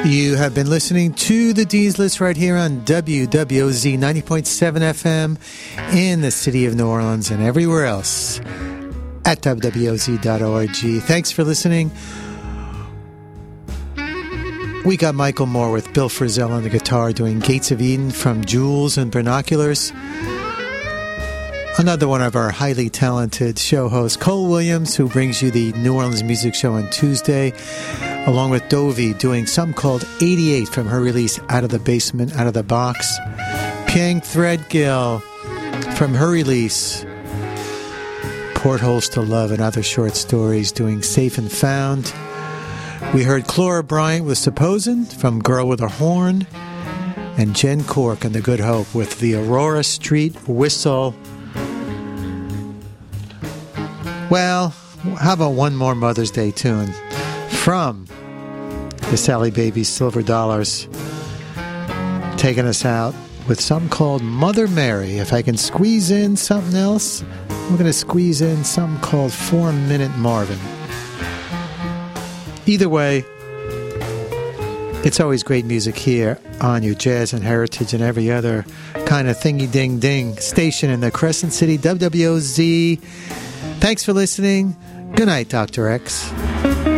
You have been listening to the Dean's List right here on WWOZ 90.7 FM in the city of New Orleans and everywhere else at WWOZ.org. Thanks for listening. We got Michael Moore with Bill Frisell on the guitar doing Gates of Eden from Jewels and Binoculars. Another one of our highly talented show hosts, Cole Williams, who brings you the New Orleans Music Show on Tuesday, along with Dovey doing something called 88 from her release Out of the Basement, Out of the Box. Piang Threadgill from her release Portholes to Love and Other Short Stories doing Safe and Found. We heard Clora Bryant with Supposin' from Girl with a Horn, and Jen Cork and The Good Hope with the Aurora Street Whistle. Well, how about one more Mother's Day tune from the Sally Babies Silver Dollars, taking us out with something called Mother Mary. If I can squeeze in something else, we're going to squeeze in something called 4 Minute Marvin. Either way, it's always great music here on your Jazz and Heritage and every other kind of thingy-ding-ding station in the Crescent City, WWOZ. Thanks for listening. Good night, Dr. X.